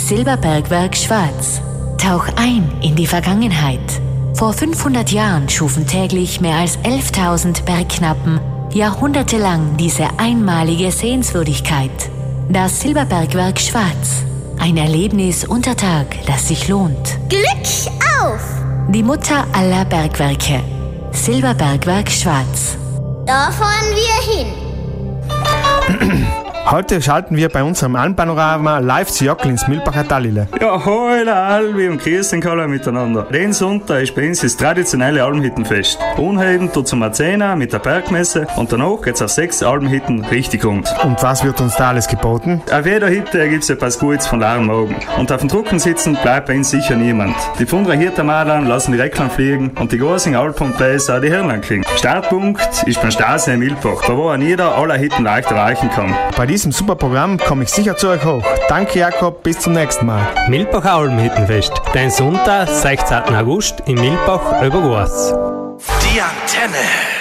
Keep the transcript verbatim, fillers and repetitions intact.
Silberbergwerk Schwarz. Tauch ein in die Vergangenheit. Vor fünfhundert Jahren schufen täglich mehr als elftausend Bergknappen jahrhundertelang diese einmalige Sehenswürdigkeit. Das Silberbergwerk Schwarz. Ein Erlebnis unter Tag, das sich lohnt. Glück auf! Die Mutter aller Bergwerke. Silberbergwerk Schwarz. Da fahren wir hin. Heute schalten wir bei unserem Almpanorama live zu Jockel ins Mühlbacher Tallile. Ja, hallo Albi und grüß den alle miteinander. Den Sonntag ist bei uns das traditionelle Almhüttenfest. Unheden tut zum Zehner mit der Bergmesse und danach geht's auf sechs Almhütten richtig rund. Und was wird uns da alles geboten? Auf jeder Hütte gibt's etwas Gutes von leeren Magen. Und auf dem Drucken sitzen bleibt bei uns sicher niemand. Die Pfundrer Hirtermadern lassen die Recklan fliegen und die großen Alpenbläser die Hirnlang klingen. Startpunkt ist beim Stausee in Milbach, da wo an jeder aller Hütten leicht erreichen kann. Bei diesem super Programm komme ich sicher zu euch hoch. Danke Jakob, bis zum nächsten Mal. Milbach Almhüttenfest, den Sonntag, sechzehnten August in Milbach über Goas. Die Antenne.